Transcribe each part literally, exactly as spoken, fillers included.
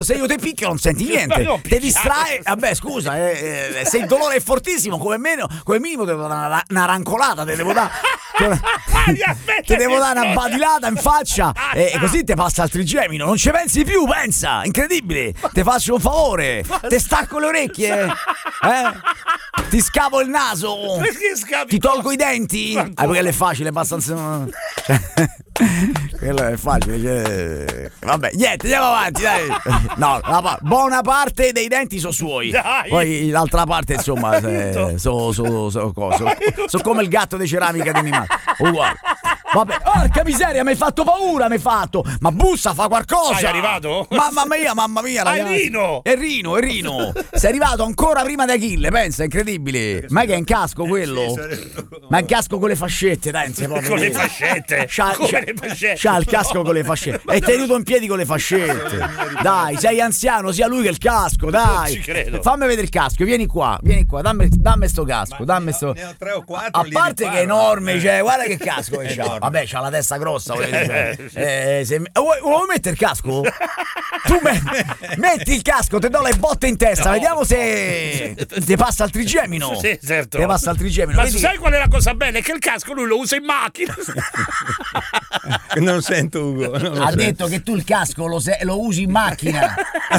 se io ti picchio non senti niente, no, ti distrae. Vabbè, scusa, eh, eh, se il dolore è fortissimo, come meno, come minimo ti devo dare una, una rancolata, te devo dare. Ti devo dare una badilata in faccia e così ti passa il trigemino. Non ci pensi più, pensa, incredibile. Ti faccio un favore, ti stacco le orecchie, eh? Ti scavo il naso, ti tolgo i denti. Ah, perché quello è facile, basta. Quello è facile, cioè... vabbè, niente, andiamo avanti, dai. No, la, buona parte dei denti sono suoi. Dai. Poi l'altra parte, insomma, sono so, so, so, so, so come il gatto di ceramica di mia madre. Uguale. Vabbè, porca miseria, mi hai fatto paura, mi hai fatto. Ma bussa, fa qualcosa. Sei arrivato? Mamma mia, mamma mia, ragazzi. Ah, è Rino. È Rino, è Rino. Sei arrivato ancora prima di Achille, pensa, incredibile. Ma che è in casco quello? Ma è in casco con le fascette, dai, non con le fascette. C'ha, c'ha, le fascette. C'ha il casco con le fascette. È tenuto in piedi con le fascette. Dai, sei anziano, sia lui che il casco, dai. Non ci credo. Fammi vedere il casco, vieni qua, vieni qua, dammi, dammi sto casco, dammi sto. Ne ho tre o quattro. A parte che è enorme, cioè, guarda che casco che c'ha. Vabbè, c'ha la testa grossa, dire. Eh, se... vuoi, vuoi mettere il casco? Tu me... metti il casco, ti do le botte in testa, no. Vediamo se ti passa il trigemino. Sì, certo. Ti passa il trigemino. Ma vedi... sai qual è la cosa bella? È che il casco lui lo usa in macchina. Non sento Ugo. Non ha sento. detto che tu il casco lo, se... lo usi in macchina.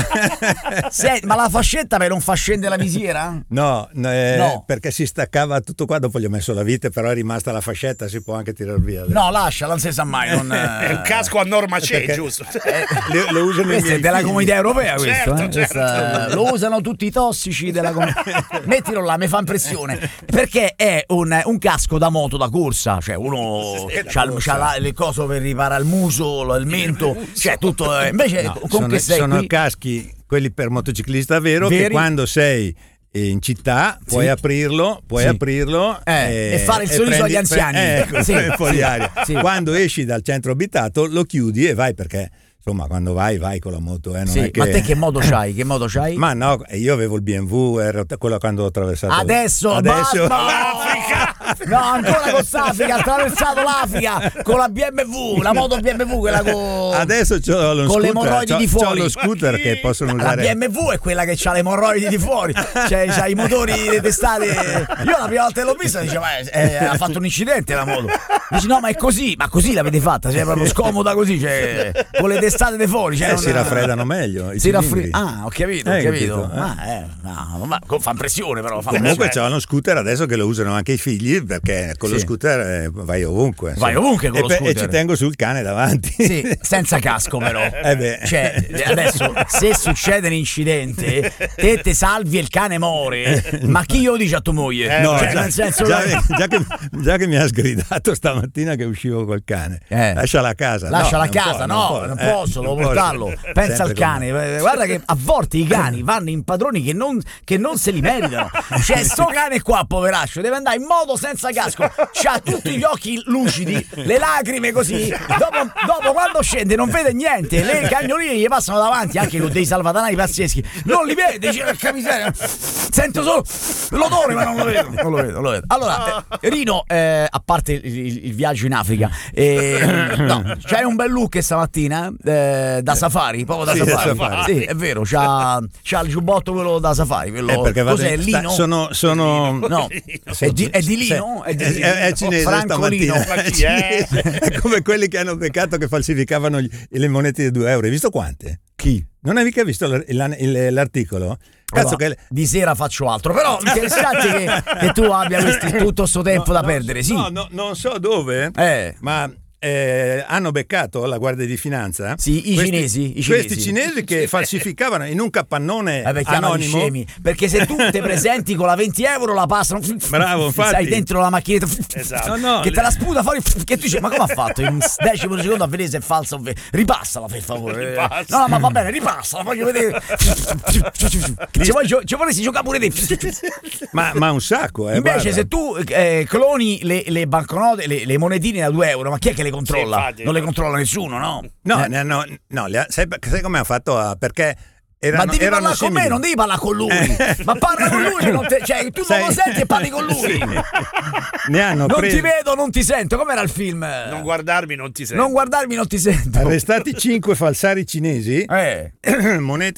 Senti, ma la fascetta per non far scendere la visiera? No, eh, no, perché si staccava tutto qua, dopo gli ho messo la vite, però è rimasta la fascetta, si può anche tirar via. No, lascia, non si sa mai. Non, è un casco a norma c'è, perché giusto? Eh, lo, lo usano questo è della figli. Comunità Europea, questo, certo, eh? certo. Questa, lo usano tutti i tossici della comunità. Mettilo là, mi fa impressione. Perché è un, un casco da moto da corsa, cioè uno sì, c'ha, c'ha la, le cose per riparare il muso, il mento, cioè tutto. Eh, invece, No, con sono, che sei sono qui, caschi, quelli per motociclista vero, Veri? che quando sei in città puoi sì. aprirlo, puoi sì. aprirlo eh, e, e fare il e sorriso prendi, agli anziani. Pre- ecco, sì, fuori sì, aria. sì. Quando esci dal centro abitato lo chiudi e vai, perché insomma quando vai vai con la moto, eh, non Sì, è che... ma te che modo c'hai? Che modo c'hai? Ma no, io avevo il B M W, ero quello quando ho attraversato. Adesso, adesso l'Africa! No, ancora con l'Africa, ha attraversato l'Africa con la B M W, la moto B M W, quella con. Adesso c'ho lo con scooter, le emorroidi c'ho, di fuori. c'ho lo scooter che possono La usare. B M W è quella che ha le emorroidi di fuori, cioè c'ha i motori le testate. Io la prima volta che l'ho vista diceva eh, eh, ha fatto un incidente la moto. Dici no, ma è così, ma così l'avete fatta, cioè proprio scomoda così, cioè con le testate di fuori. Cioè, Eh, non... si raffreddano meglio. I si cilindri. raffredda. Ah, ho capito, ho Eh, capito. capito, eh. Ah, eh, no, ma fa impressione però. Fa Comunque impressione. c'è uno scooter adesso che lo usano anche i figli, perché con Sì. lo scooter eh, vai ovunque. Vai insomma. ovunque con e lo pe- scooter. E ci tengo sul cane davanti. Sì, senza casco però. Eh beh. Cioè, adesso se succede un incidente, te te salvi e il cane muore. Ma chi glielo dice a tua moglie? No, Cioè, già, nel senso già, che- già che, già che mi ha sgridato stamattina che uscivo col cane. Eh. Lasciala a casa. Lasciala no, a casa, non no, può, non eh, posso, devo non posso. portarlo. Pensa Sempre al cane, eh, guarda che a volte i cani vanno in padroni che non, che non se li meritano. Cioè, sto cane qua, poveraccio, deve andare in moto senza casco, c'ha tutti gli occhi lucidi, le lacrime così. Dopo, dopo quando scende non vede niente, le cagnoline gli passano davanti anche con dei salvadanai pazzeschi. Non li vede, dice porca miseria. Sento solo l'odore, ma non lo vedo. Non lo vedo, non lo vedo. Allora, eh, Rino, eh, a parte il, il- il viaggio in Africa, eh, no, c'hai un bel look stamattina eh, da safari, proprio da Sì, da safari. safari. Sì, è vero, c'ha, c'ha il giubbotto quello da safari, quello, Eh, perché vado cos'è, in- lino? sta- sono, sono No, è di, è di lino? È, di, È, è- è cinese Francolino. stamattina. Ma È, chi è? cinese. È come quelli che hanno beccato che falsificavano gli- le monete di due euro. Hai visto quante? Chi? Non hai mica visto l'ar- il- il- l'articolo? Cazzo Allora, che... di sera faccio altro, però interessante che, che tu abbia questi, tutto sto tempo No, da no, perdere, sì. No, no, non so dove, Eh. ma eh, hanno beccato la Guardia di Finanza. Sì, i questi, cinesi, i Questi cinesi. cinesi che falsificavano in un capannone Eh beh, chiamali anonimo. scemi, perché se tu te presenti con la venti euro la passano, Bravo, infatti. sai, dentro la macchinetta, Esatto. No, no, che le- te la sputa fuori, che tu dici ma come ha fatto in decimo di secondo a vedere se è falsa o vero? Ripassala per favore. Ripassa. No, no, ma va bene, ripassala, voglio vedere. Ci vuoi gio- ci vorresti giocare pure te. Ma, ma un sacco, eh, Invece guarda. se tu eh, cloni le, le banconote, le, le monetine da due euro, ma chi è che le controlla? Sì, infatti. Non le controlla nessuno, no? No, Eh. ne hanno- no, le ha- sai, sai come ha fatto? a- Perché erano, Ma devi erano parlare con me, simili. non devi parlare con lui. Eh. Ma parla con lui, che non te- cioè tu Sai- non lo senti e parli con lui. Sì. Ne hanno Non presi- ti vedo, non ti sento. Com'era il film? Non guardarmi, non ti sento. Non guardarmi, non ti sento. arrestati cinque falsari cinesi, Eh. monete